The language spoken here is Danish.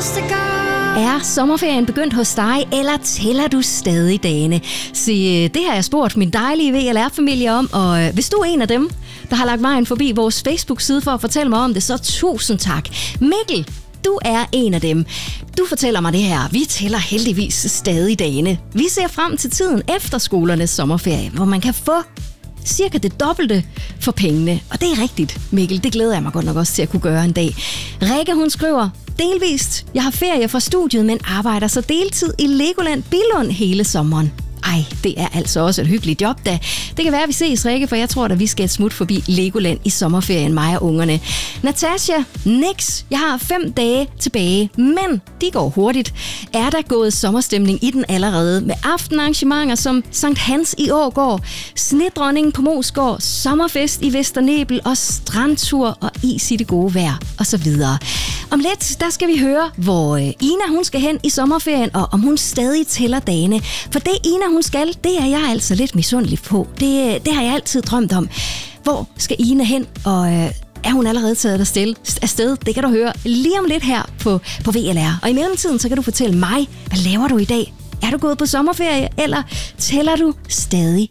Er sommerferien begyndt hos dig, eller tæller du stadig dagene? Se, det har jeg spurgt min dejlige VLR-familie om, og hvis du er en af dem, der har lagt vejen forbi vores Facebook-side for at fortælle mig om det, så tusind tak. Mikkel, du er en af dem. Du fortæller mig det her. Vi tæller heldigvis stadig dagene. Vi ser frem til tiden efter skolernes sommerferie, hvor man kan få cirka det dobbelte for pengene. Og det er rigtigt, Mikkel. Det glæder jeg mig godt nok også til at kunne gøre en dag. Rikke, hun skriver: delvist. Jeg har ferie fra studiet, men arbejder så deltid i Legoland Billund hele sommeren. Ej, det er altså også et hyggeligt job da. Det kan være, at vi ses, Rikke, for jeg tror, at vi skal et smut forbi Legoland i sommerferien, mig og ungerne. Natasha, niks. Jeg har 5 dage tilbage, men de går hurtigt. Er der gået sommerstemning i den allerede med aftenarrangementer som Sankt Hans i Årgård, Snedronningen på Moesgård, sommerfest i Vesternebel og strandtur og is i det gode vejr osv. Om lidt, der skal vi høre, hvor Ina hun skal hen i sommerferien, og om hun stadig tæller dagene. For det Ina hun skal, det er jeg altså lidt misundelig på. Det har jeg altid drømt om. Hvor skal Ina hen, og er hun allerede taget afsted? Det kan du høre lige om lidt her på VLR. Og i mellemtiden, så kan du fortælle mig, hvad laver du i dag? Er du gået på sommerferie, eller tæller du stadig